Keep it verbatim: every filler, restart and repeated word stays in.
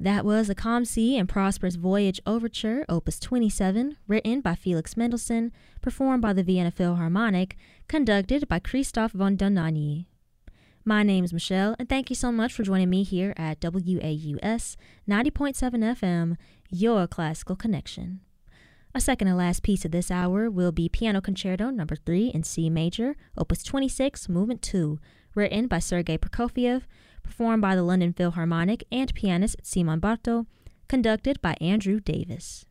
That was A Calm Sea and Prosperous Voyage Overture, Opus twenty-seven, written by Felix Mendelssohn, performed by the Vienna Philharmonic, conducted by Christoph von Dohnanyi. My name's Michelle, and thank you so much for joining me here at W A U S ninety point seven F M, your classical connection. A second and last piece of this hour will be Piano Concerto Number three in C Major, Opus twenty-six, Movement two, written by Sergei Prokofiev, performed by the London Philharmonic and pianist Simon Barto, conducted by Andrew Davis.